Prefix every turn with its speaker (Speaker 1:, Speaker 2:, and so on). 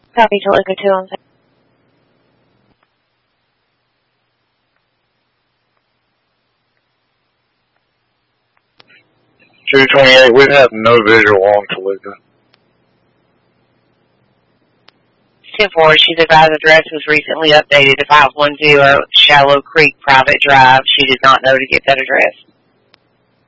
Speaker 1: Copy Toluca 2 on
Speaker 2: 228, we have no visual on Toluca.
Speaker 1: 10-4, she's advised address was recently updated to 510 Shallow Creek Private Drive. She did not know to get that address.